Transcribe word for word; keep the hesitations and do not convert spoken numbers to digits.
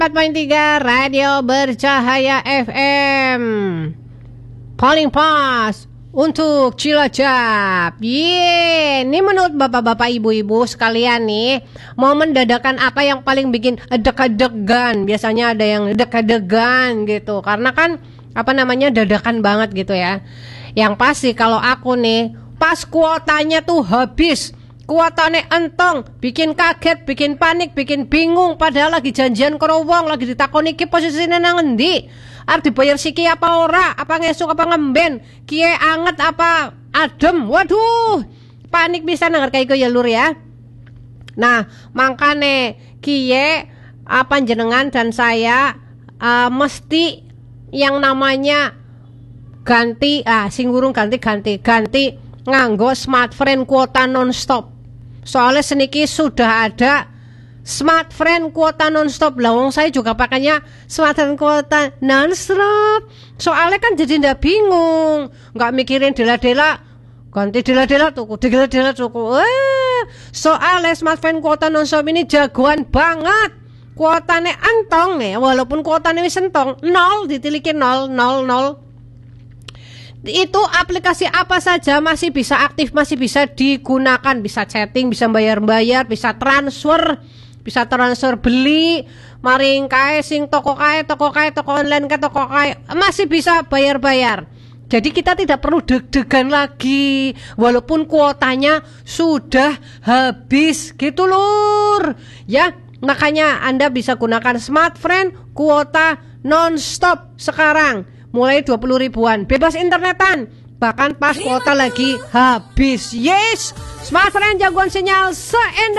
empat koma tiga Radio Bercahaya F M. Paling pas untuk Cilacap. Yeay, ini menurut bapak-bapak ibu-ibu sekalian nih, momen dadakan apa yang paling bikin deg-degan? Biasanya ada yang deg-degan gitu, karena kan apa namanya dadakan banget gitu ya. Yang pasti kalau aku nih, pas kuotanya tuh habis, kuotanya entong, bikin kaget, bikin panik, bikin bingung. Padahal lagi janjian karo wong, lagi ditakoni ki posisine nang endi, arep dibayar siki apa ora, apa ngesuk apa ngemben, kie anget apa adem. Waduh, panik bisa nang kayak iku ya lur ya. Nah, makane kie apa jenengan dan saya uh, mesti yang namanya ganti ah sing urung ganti ganti ganti nganggo smartfriend kuota nonstop. Soalnya seniki sudah ada smartfriend kuota nonstop. Lah wong saya juga pakainya smartfriend kuota nonstop. Soalnya kan jadi ndak bingung, nggak mikirin dela-dela ganti dela-dela tuku, dela-dela tuku. Eh, soalnya smartfriend kuota nonstop ini jagoan banget. Kuotanya entong nih, walaupun kuotanya wis entong, nol ditilikin nol nol nol. Itu aplikasi apa saja masih bisa aktif, masih bisa digunakan, bisa chatting, bisa bayar-bayar, bisa transfer, bisa transfer beli, maring kae sing toko kae, toko kae, toko online kae, toko kae, masih bisa bayar-bayar. Jadi kita tidak perlu deg-degan lagi, walaupun kuotanya sudah habis, gitu lur. Ya, makanya Anda bisa gunakan smartfriend kuota non-stop sekarang. Mulai dua puluh ribuan, bebas internetan, bahkan pas kuota lagi habis. Yes, smartfriend jagoan sinyal se